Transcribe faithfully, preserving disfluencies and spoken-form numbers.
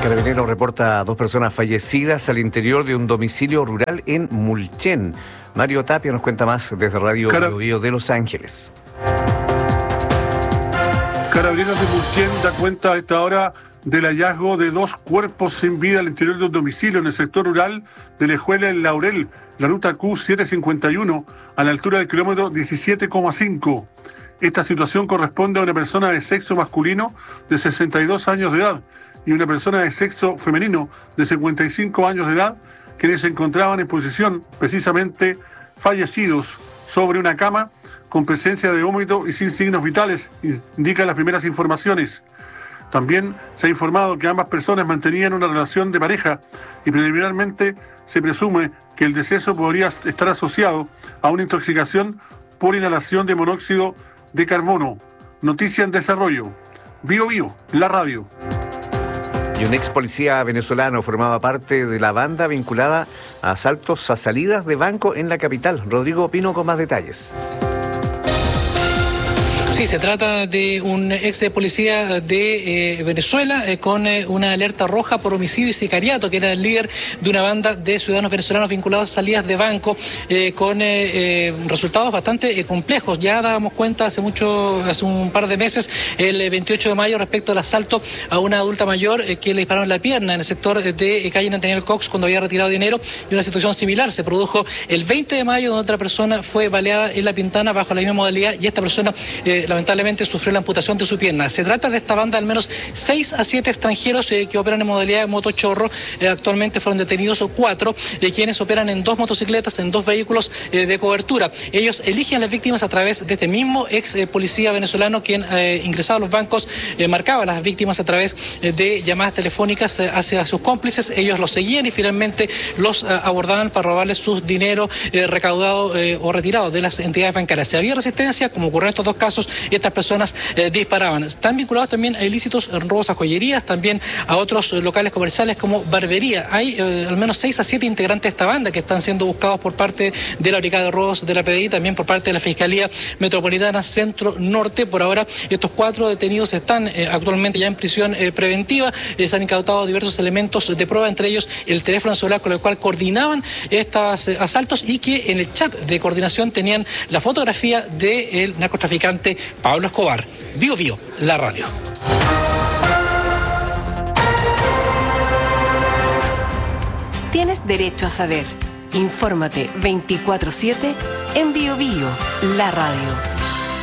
Carabineros reporta a dos personas fallecidas al interior de un domicilio rural en Mulchen. Mario Tapia nos cuenta más desde Radio Cara... Bio Bio de Los Ángeles. Carabineros de Mulchen da cuenta a esta hora del hallazgo de dos cuerpos sin vida al interior de un domicilio en el sector rural de la Escuela en Laurel, la ruta Q setecientos cincuenta y uno, a la altura del kilómetro diecisiete coma cinco. Esta situación corresponde a una persona de sexo masculino de sesenta y dos años de edad y una persona de sexo femenino de cincuenta y cinco años de edad, quienes se encontraban en posición precisamente fallecidos sobre una cama con presencia de vómito y sin signos vitales, indican las primeras informaciones. También se ha informado que ambas personas mantenían una relación de pareja y preliminarmente se presume que el deceso podría estar asociado a una intoxicación por inhalación de monóxido de carbono. Noticia en desarrollo. Bio Bio, la radio. Y un ex policía venezolano formaba parte de la banda vinculada a asaltos a salidas de banco en la capital. Rodrigo Pino con más detalles. Sí, se trata de un ex policía de eh, Venezuela eh, con eh, una alerta roja por homicidio y sicariato, que era el líder de una banda de ciudadanos venezolanos vinculados a salidas de banco eh, con eh, eh, resultados bastante eh, complejos. Ya dábamos cuenta hace mucho, hace un par de meses, el veintiocho de mayo, respecto al asalto a una adulta mayor eh, que le dispararon en la pierna en el sector de eh, calle Nathaniel Cox cuando había retirado dinero, y una situación similar se produjo el veinte de mayo, donde otra persona fue baleada en La Pintana bajo la misma modalidad, y esta persona eh, lamentablemente sufrió la amputación de su pierna. Se trata de esta banda de al menos seis a siete extranjeros eh, que operan en modalidad de motochorro. Eh, actualmente fueron detenidos cuatro, eh, quienes operan en dos motocicletas, en dos vehículos eh, de cobertura. Ellos eligen a las víctimas a través de este mismo ex eh, policía venezolano, quien eh, ingresaba a los bancos, eh, marcaba a las víctimas a través eh, de llamadas telefónicas eh, hacia sus cómplices. Ellos los seguían y finalmente los eh, abordaban para robarles su dinero eh, recaudado eh, o retirado de las entidades bancarias. Si había resistencia, como ocurrió en estos dos casos, estas personas eh, disparaban. Están vinculados también a ilícitos en robos a joyerías, también a otros eh, locales comerciales como barbería. Hay eh, al menos seis a siete integrantes de esta banda que están siendo buscados por parte de la Brigada de Robos de la P D I, también por parte de la Fiscalía Metropolitana Centro Norte. Por ahora, estos cuatro detenidos están eh, actualmente ya en prisión eh, preventiva. Eh, se han incautado diversos elementos de prueba, entre ellos el teléfono celular con el cual coordinaban estos eh, asaltos, y que en el chat de coordinación tenían la fotografía del narcotraficante Pablo Escobar. Bio Bio, la radio. Tienes derecho a saber. Infórmate veinticuatro siete en Bio Bio, la radio.